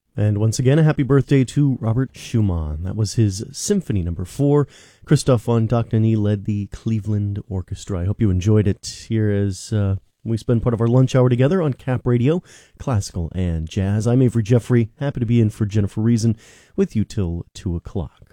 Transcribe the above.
And once again, a happy birthday to Robert Schumann. That was his Symphony No. 4. Christoph von Dohnanyi led the Cleveland Orchestra. I hope you enjoyed it here as we spend part of our lunch hour together on Cap Radio, classical and jazz. I'm Avery Jeffrey, happy to be in for Jennifer Reason with you till 2 o'clock.